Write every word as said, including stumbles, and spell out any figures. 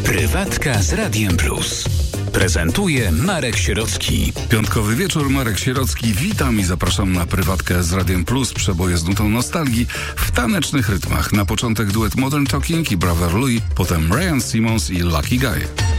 Prywatka z Radiem Plus. Prezentuje Marek Sierocki. Piątkowy wieczór, Marek Sierocki. Witam i zapraszam na Prywatkę z Radiem Plus. Przeboje z nutą nostalgii w tanecznych rytmach. Na początek duet Modern Talking i Brother Louie, potem Ryan Simmons i Lucky Guy.